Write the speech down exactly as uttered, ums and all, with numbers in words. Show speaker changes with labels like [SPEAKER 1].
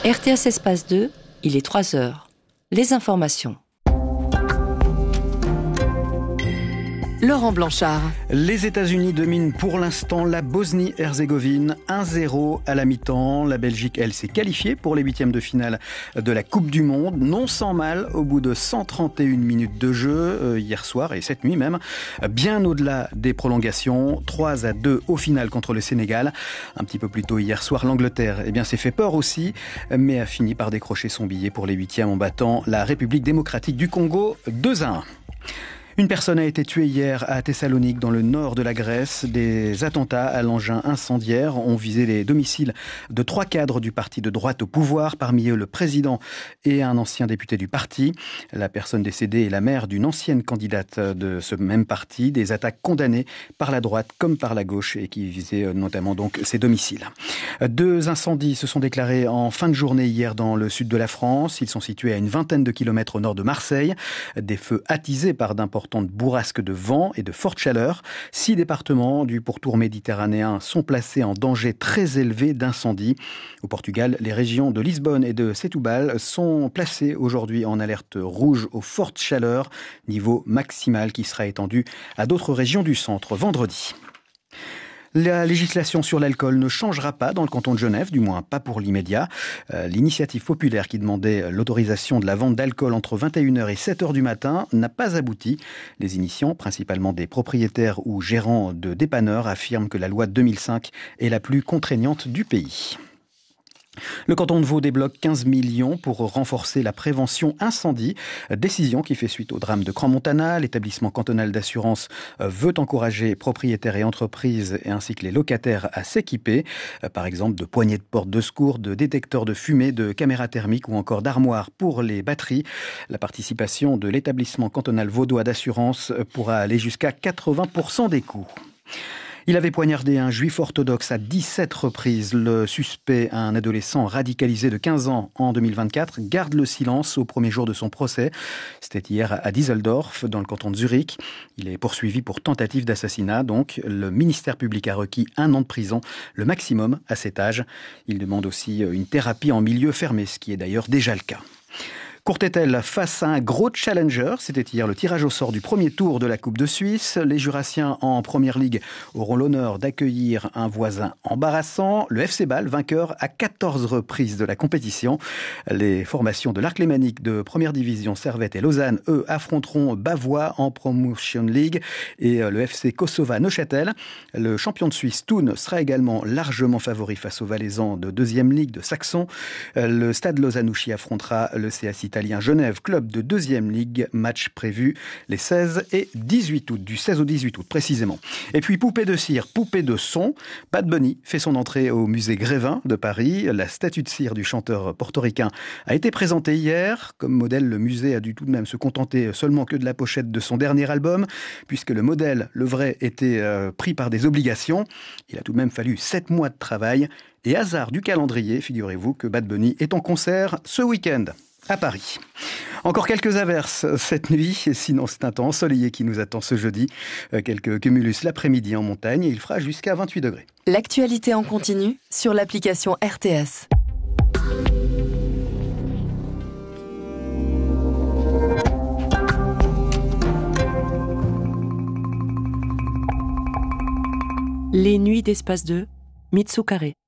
[SPEAKER 1] R T S Espace deux, il est trois heures. Les informations. Laurent Blanchard.
[SPEAKER 2] Les États-Unis dominent pour l'instant la Bosnie-Herzégovine, un zéro à la mi-temps. La Belgique, elle, s'est qualifiée pour les huitièmes de finale de la Coupe du Monde, non sans mal, au bout de cent trente et une minutes de jeu, euh, hier soir et cette nuit même, bien au-delà des prolongations, trois à deux au final contre le Sénégal. Un petit peu plus tôt hier soir, l'Angleterre, eh bien, s'est fait peur aussi, mais a fini par décrocher son billet pour les huitièmes en battant la République démocratique du Congo deux à un. Une personne a été tuée hier à Thessalonique, dans le nord de la Grèce. Des attentats à l'engin incendiaire ont visé les domiciles de trois cadres du parti de droite au pouvoir, parmi eux le président et un ancien député du parti. La personne décédée est la mère d'une ancienne candidate de ce même parti. Des attaques condamnées par la droite comme par la gauche et qui visaient notamment donc ces domiciles. Deux incendies se sont déclarés en fin de journée hier dans le sud de la France. Ils sont situés à une vingtaine de kilomètres au nord de Marseille. Des feux attisés par d'importants de bourrasques de vent et de forte chaleur. Six départements du pourtour méditerranéen sont placés en danger très élevé d'incendie. Au Portugal, les régions de Lisbonne et de Setúbal sont placées aujourd'hui en alerte rouge aux fortes chaleurs, niveau maximal qui sera étendu à d'autres régions du centre vendredi. La législation sur l'alcool ne changera pas dans le canton de Genève, du moins pas pour l'immédiat. Euh, l'initiative populaire qui demandait l'autorisation de la vente d'alcool entre vingt et une heures et sept heures du matin n'a pas abouti. Les initiants, principalement des propriétaires ou gérants de dépanneurs, affirment que la loi de deux mille cinq est la plus contraignante du pays. Le canton de Vaud débloque quinze millions pour renforcer la prévention incendie. Décision qui fait suite au drame de Crans-Montana. L'établissement cantonal d'assurance veut encourager propriétaires et entreprises ainsi que les locataires à s'équiper. Par exemple, de poignées de porte de secours, de détecteurs de fumée, de caméras thermiques ou encore d'armoires pour les batteries. La participation de l'établissement cantonal vaudois d'assurance pourra aller jusqu'à quatre-vingts pour cent des coûts. Il avait poignardé un juif orthodoxe à dix-sept reprises. Le suspect, un adolescent radicalisé de quinze ans en deux mille vingt-quatre, garde le silence au premier jour de son procès. C'était hier à Düsseldorf, dans le canton de Zurich. Il est poursuivi pour tentative d'assassinat. Donc, le ministère public a requis un an de prison, le maximum à cet âge. Il demande aussi une thérapie en milieu fermé, ce qui est d'ailleurs déjà le cas. Courtétel face à un gros challenger. C'était hier le tirage au sort du premier tour de la Coupe de Suisse. Les Jurassiens en Première Ligue auront l'honneur d'accueillir un voisin embarrassant, le F C Bâle, vainqueur à quatorze reprises de la compétition. Les formations de l'Arc Lémanique de Première Division, Servette et Lausanne, eux, affronteront Bavois en Promotion League et le F C Kosova Neuchâtel. Le champion de Suisse, Thun, sera également largement favori face aux Valaisans de deuxième Ligue de Saxon. Le Stade Lausanne-Ouchy affrontera le C S I italien Genève, club de deuxième Ligue, match prévu les seize et dix-huit août, du seize au dix-huit août précisément. Et puis poupée de cire, poupée de son, Bad Bunny fait son entrée au musée Grévin de Paris. La statue de cire du chanteur portoricain a été présentée hier. Comme modèle, le musée a dû tout de même se contenter seulement que de la pochette de son dernier album, puisque le modèle, le vrai, était euh, pris par des obligations. Il a tout de même fallu sept mois de travail. Et hasard du calendrier, figurez-vous que Bad Bunny est en concert ce week-end à Paris. Encore quelques averses cette nuit, sinon c'est un temps ensoleillé qui nous attend ce jeudi. Quelques cumulus l'après-midi en montagne et il fera jusqu'à vingt-huit degrés.
[SPEAKER 1] L'actualité en continu sur l'application R T S. Les nuits d'Espace deux, Mitsu Carré.